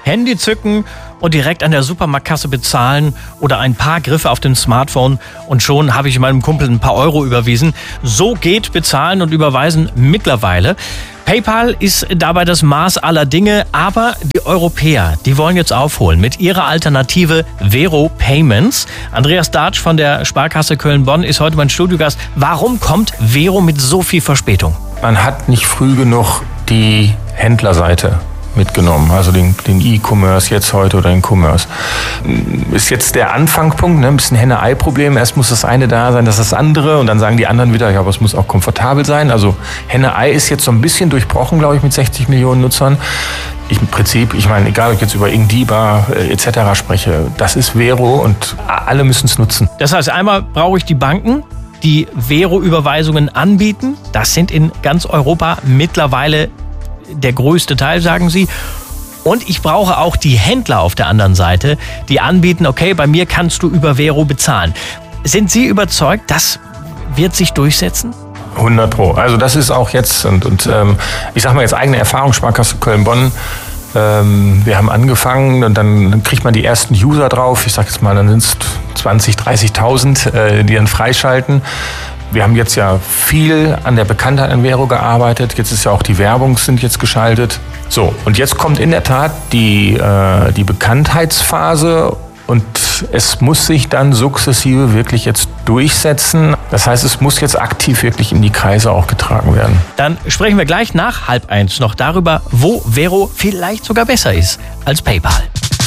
Handy zücken und direkt an der Supermarktkasse bezahlen oder ein paar Griffe auf dem Smartphone und schon habe ich meinem Kumpel ein paar Euro überwiesen. So geht Bezahlen und Überweisen mittlerweile. PayPal ist dabei das Maß aller Dinge, aber die Europäer, die wollen jetzt aufholen mit ihrer Alternative Vero Payments. Andreas Datsch von der Sparkasse Köln-Bonn ist heute mein Studiogast. Warum kommt Vero mit so viel Verspätung? Man hat nicht früh genug die Händlerseite mitgenommen, also den E-Commerce jetzt heute oder den Commerce. Ist jetzt der Anfangspunkt, ein bisschen Henne-Ei-Problem. Erst muss das eine da sein, das andere und dann sagen die anderen wieder, ja, aber es muss auch komfortabel sein. Also Henne-Ei ist jetzt so ein bisschen durchbrochen, glaube ich, mit 60 Millionen Nutzern. Im Prinzip, ich meine, egal ob ich jetzt über Ingdiba etc. spreche, das ist Vero und alle müssen es nutzen. Das heißt, einmal brauche ich die Banken, die Vero-Überweisungen anbieten. Das sind in ganz Europa mittlerweile der größte Teil, sagen Sie. Und ich brauche auch die Händler auf der anderen Seite, die anbieten, okay, bei mir kannst du über Vero bezahlen. Sind Sie überzeugt, das wird sich durchsetzen? 100%. Also das ist auch jetzt, und ich sage mal jetzt eigene Erfahrung, Sparkasse Köln-Bonn. Wir haben angefangen und dann kriegt man die ersten User drauf. Ich sage jetzt mal, dann sind es 20.000, 30.000, die dann freischalten. Wir haben jetzt ja viel an der Bekanntheit an Vero gearbeitet. Jetzt ist ja auch die Werbung sind jetzt geschaltet. So, und jetzt kommt in der Tat die Bekanntheitsphase und es muss sich dann sukzessive wirklich jetzt durchsetzen. Das heißt, es muss jetzt aktiv wirklich in die Kreise auch getragen werden. Dann sprechen wir gleich nach 12:30 noch darüber, wo Vero vielleicht sogar besser ist als PayPal.